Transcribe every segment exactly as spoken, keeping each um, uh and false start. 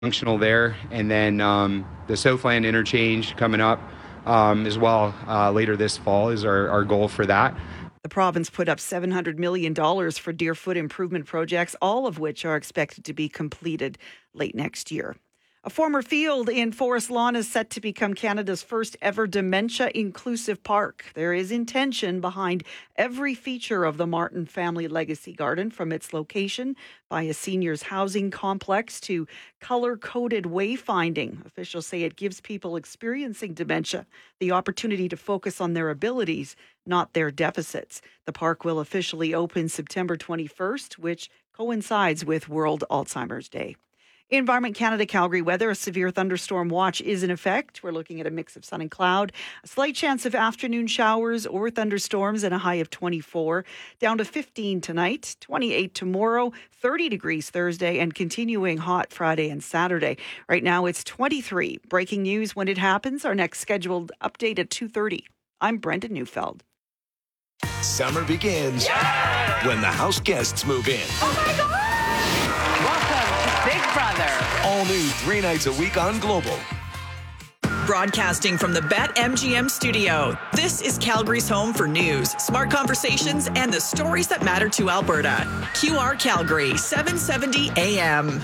functional there. And then um, the Southland interchange coming up um, as well uh, later this fall is our, our goal for that. The province put up seven hundred million dollars for Deerfoot improvement projects, all of which are expected to be completed late next year. A former field in Forest Lawn is set to become Canada's first ever dementia-inclusive park. There is intention behind every feature of the Martin Family Legacy Garden, from its location by a seniors' housing complex to color-coded wayfinding. Officials say it gives people experiencing dementia the opportunity to focus on their abilities, not their deficits. The park will officially open September twenty-first, which coincides with World Alzheimer's Day. Environment Canada Calgary weather, a severe thunderstorm watch is in effect. We're looking at a mix of sun and cloud, a slight chance of afternoon showers or thunderstorms, and a high of twenty-four. Down to fifteen tonight, twenty-eight tomorrow, thirty degrees Thursday, and continuing hot Friday and Saturday. Right now it's twenty-three. Breaking news when it happens. Our next scheduled update at two thirty. I'm Brenda Neufeld. Summer begins yeah! when the house guests move in. Oh my God! Big Brother. All new three nights a week on Global. Broadcasting from the BetMGM studio, this is Calgary's home for news, smart conversations, and the stories that matter to Alberta. Q R Calgary, seven seventy A M.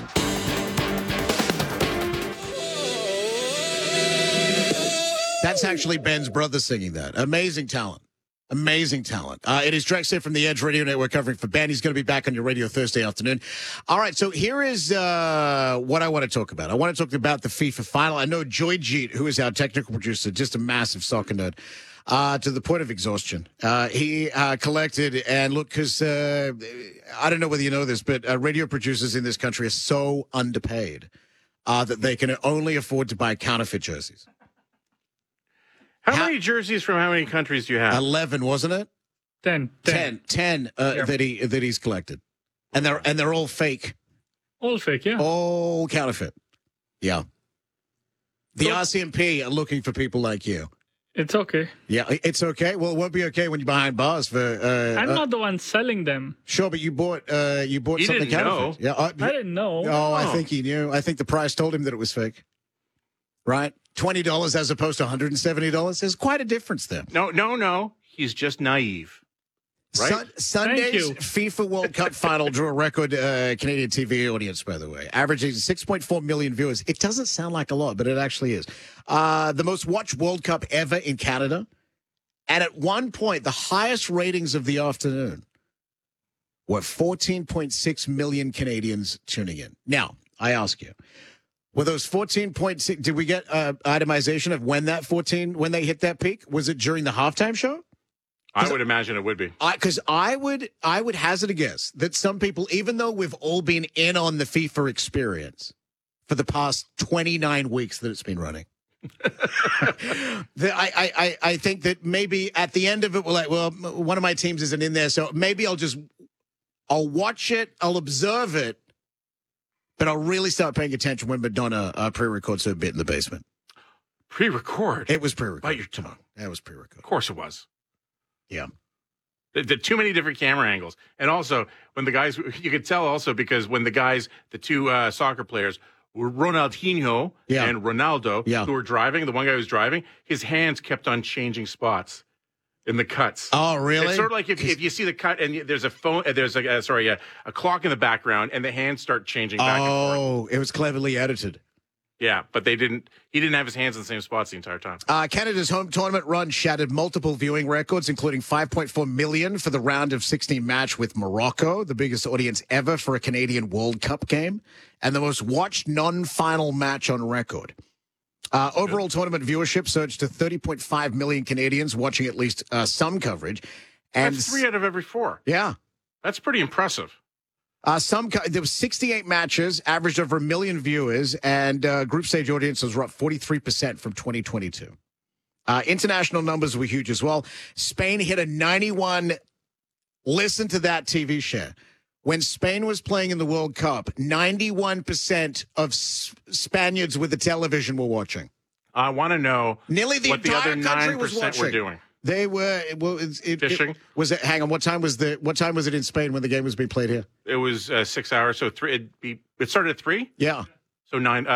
That's actually Ben's brother singing that. Amazing talent. Amazing talent. Uh, it is Drex here from the Edge Radio Network covering for Ben. He's going to be back on your radio Thursday afternoon. All right, so here is uh, what I want to talk about. I want to talk about the FIFA final. I know Joy Jeet, who is our technical producer, just a massive soccer nerd, uh, to the point of exhaustion. Uh, he uh, collected, and look, because uh, I don't know whether you know this, but uh, radio producers in this country are so underpaid uh, that they can only afford to buy counterfeit jerseys. How, how many jerseys from how many countries do you have? eleven, wasn't it? Ten. Ten. Ten, uh, yeah. that he that he's collected. And they're and they're all fake. All fake, yeah. All counterfeit. Yeah. The so, R C M P are looking for people like you. It's okay. Yeah, it's okay. Well, it won't be okay when you're behind bars for uh I'm uh, not the one selling them. Sure, but you bought uh you bought you something didn't counterfeit. know. Yeah. Uh, I didn't know. Oh, oh, I think he knew. I think the price told him that it was fake. Right? twenty dollars as opposed to one hundred seventy dollars. There's quite a difference there. No, no, no. He's just naive. Right? Sun- Sunday's FIFA World Cup final drew a record uh, Canadian T V audience, by the way, averaging six point four million viewers. It doesn't sound like a lot, but it actually is. Uh, the most watched World Cup ever in Canada. And at one point, the highest ratings of the afternoon were fourteen point six million Canadians tuning in. Now, I ask you, were those fourteen point six, did we get uh, itemization of when that fourteen, when they hit that peak? Was it during the halftime show? I would imagine it would be. Because I, I would I would hazard a guess that some people, even though we've all been in on the FIFA experience for the past twenty-nine weeks that it's been running, the, I, I, I think that maybe at the end of it, we're like, well, one of my teams isn't in there, so maybe I'll just, I'll watch it, I'll observe it, but I'll really start paying attention when Madonna uh, pre-records her bit in the basement. Pre-record? It was pre-record. Bite your tongue. That was pre-record. Of course it was. Yeah. The, the too many different camera angles. And also, when the guys, you could tell also because when the guys, the two uh, soccer players, were Ronaldinho yeah. and Ronaldo, yeah. who were driving, the one guy who was driving, his hands kept on changing spots in the cuts. Oh, really? It's sort of like if, if you see the cut and there's a phone, there's a, uh, sorry, a, a clock in the background and the hands start changing back oh, and forth. Oh, it was cleverly edited. Yeah, but they didn't. He didn't have his hands in the same spots the entire time. Uh, Canada's home tournament run shattered multiple viewing records, including five point four million for the round of sixteen match with Morocco, the biggest audience ever for a Canadian World Cup game, and the most watched non-final match on record. Uh, overall tournament viewership surged to thirty point five million Canadians watching at least uh, some coverage. And That's three out of every four. Yeah. That's pretty impressive. Uh, some there was sixty-eight matches, averaged over a million viewers, and uh, group stage audiences were up forty-three percent from twenty twenty-two. Uh, international numbers were huge as well. Spain hit a ninety-one. Listen to that T V share. When Spain was playing in the World Cup, ninety-one percent of S- Spaniards with the television were watching. I want to know Nearly the what the entire other country nine was percent watching. were doing. They were well, it, it, fishing. It, was it? Hang on. What time was the? What time was it in Spain when the game was being played here? It was uh, six hours. So three. It'd be, it started at three. Yeah. So nine.